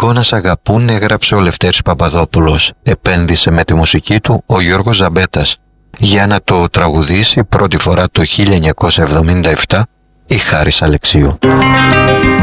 «Οδηγό να σ' αγαπούν» έγραψε ο Λευτέρης Παπαδόπουλος. Επένδυσε με τη μουσική του ο Γιώργος Ζαμπέτας. Για να το τραγουδήσει πρώτη φορά το 1977 η Χάρης Αλεξίου.